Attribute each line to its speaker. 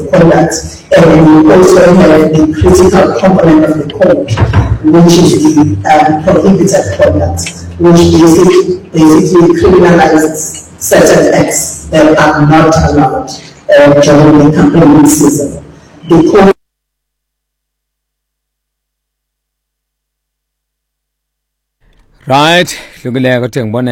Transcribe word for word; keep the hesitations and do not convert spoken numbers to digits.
Speaker 1: of conduct, and we also have the critical component of the code, which is the um, prohibited conduct, which basically, basically criminalizes certain acts that are not allowed uh, during the campaign season. The code
Speaker 2: right,